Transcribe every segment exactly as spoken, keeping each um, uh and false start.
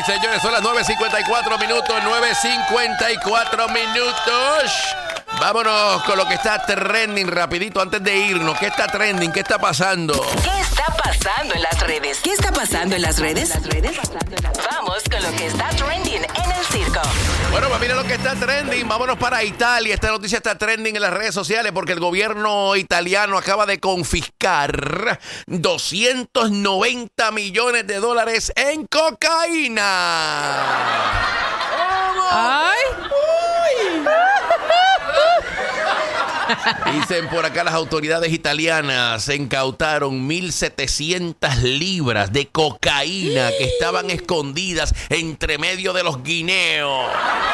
señores, son las nueve cincuenta y cuatro minutos, nueve cincuenta y cuatro minutos. Vámonos con lo que está trending rapidito antes de irnos. ¿Qué está trending? ¿Qué está pasando? ¿Qué está pasando en las redes? ¿Qué está pasando en las redes? Vamos con lo que está trending en el circo. Bueno, pues mira lo que está trending. Vámonos para Italia. Esta noticia está trending en las redes sociales porque el gobierno italiano acaba de confiscar doscientos noventa millones de dólares en cocaína. ¡Ay! Dicen por acá las autoridades italianas incautaron mil setecientas libras de cocaína que estaban escondidas entre medio de los guineos.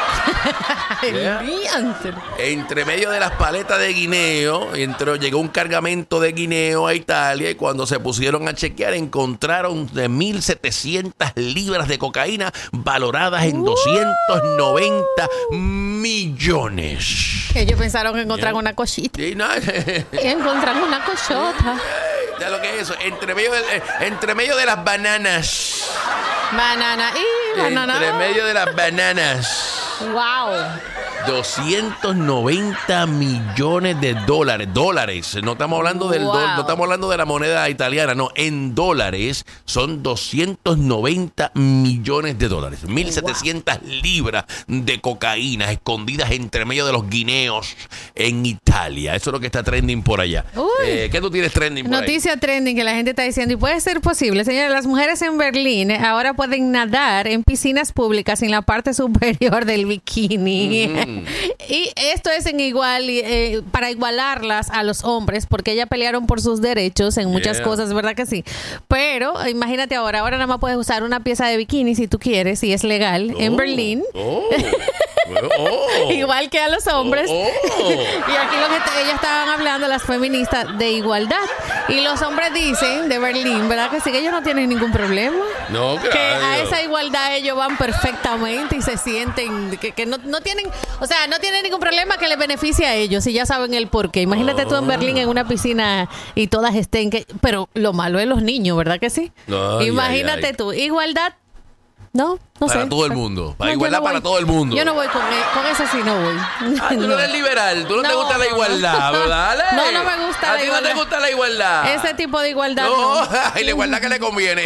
Entre medio de las paletas de guineo, entró, llegó un cargamento de guineo a Italia y cuando se pusieron a chequear encontraron de mil setecientas libras de cocaína valoradas en doscientos noventa millones. Ellos pensaron que encontraron una cosita. Sí, no. Encontraron una cochota. ¿Sabes lo que es eso? Entre medio de, entre medio de las bananas. Banana y banana. Entre medio de las bananas. Wow. doscientos noventa millones de dólares. Dólares. No estamos hablando del Wow. dólar, no estamos hablando de la moneda italiana, no. En dólares son doscientos noventa millones de dólares. mil setecientas libras de cocaína escondidas entre medio de los guineos en Italia. Eso es lo que está trending por allá. Eh, ¿Qué tú tienes trending por Noticia trending que la gente está diciendo, y puede ser posible, señores, las mujeres en Berlín ahora pueden nadar en piscinas públicas en la parte superior del bikini. Mm-hmm. Y esto es en igual eh, para igualarlas a los hombres, porque ellas pelearon por sus derechos en muchas Yeah. cosas, ¿verdad que sí? Pero imagínate ahora, ahora nada más puedes usar una pieza de bikini si tú quieres, y es legal Oh, en Berlín. Oh, oh. Igual que a los hombres. Oh, oh. Y aquí lo que te- ellas estaban hablando, las feministas, de igualdad. Y los hombres dicen de Berlín, ¿verdad que sí? Que ellos no tienen ningún problema. No, Que a claro. esa igualdad ellos van perfectamente y se sienten que, que no, no tienen, o sea, no tienen ningún problema que les beneficie a ellos y ya saben el porqué. Imagínate tú en Berlín en una piscina y todas estén, que, pero lo malo es los niños, ¿verdad que sí? Ay, Imagínate ay, ay. tú, igualdad. No, no Para sé. todo el mundo. Para No, yo igualdad no voy. para todo el mundo. Yo no voy con, e- con eso, sí no voy. Ah, tú no eres liberal, tú no, te No, gusta la no, igualdad, no. ¿verdad? Ale? No, no me gusta ¿A la ti no te igualdad. gusta la igualdad? Ese tipo de igualdad No, no. y la igualdad que le conviene.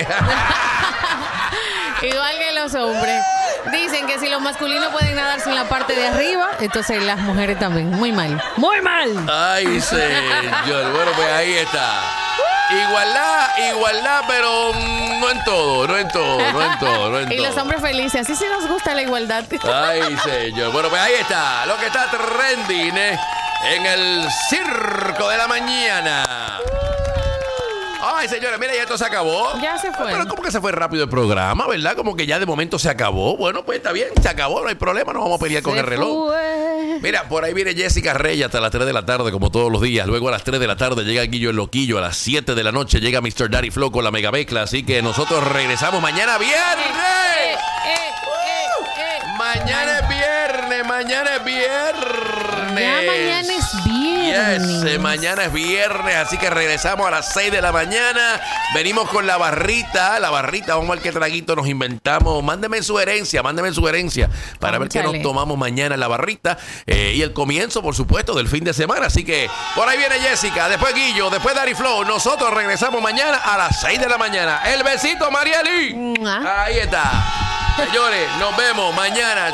Igual que los hombres. Dicen que si los masculinos pueden nadarse en la parte de arriba, entonces las mujeres también. Muy mal. Muy mal. Ay, señor. Bueno, pues ahí está. Igualdad, igualdad, pero mm, no en todo, no en todo, no en todo, no en Y todo. los hombres felices. Así sí nos gusta la igualdad. Ay, señor. Bueno, pues ahí está. Lo que está trending eh, en el circo de la mañana. Ay, señores, mira, ya esto se acabó. Ya se fue. Pero como que se fue rápido el programa, ¿verdad? Como que ya de momento se acabó. Bueno, pues está bien, se acabó, no hay problema, no vamos a pelear con Se el reloj. fue. Mira, por ahí viene Jessica Reyes hasta las tres de la tarde, como todos los días. Luego a las tres de la tarde llega Guillo el Loquillo. A las siete de la noche llega mister Daddy Flow con la mega mezcla. Así que nosotros regresamos mañana viernes. Eh, eh, eh. Mañana es viernes, mañana es viernes. Ya mañana es viernes. Yes, eh, mañana es viernes, así que regresamos a las seis de la mañana. Venimos con la barrita, la barrita, vamos a ver qué traguito nos inventamos. Mándeme sugerencia, mándeme sugerencia para ver qué Cónchale. nos tomamos mañana en la barrita. Eh, y el comienzo, por supuesto, del fin de semana. Así que por ahí viene Jessica, después Guillo, después Daddy Flow. Nosotros regresamos mañana a las seis de la mañana. El besito, Marieli. Mua. Ahí está. Señores, nos vemos mañana.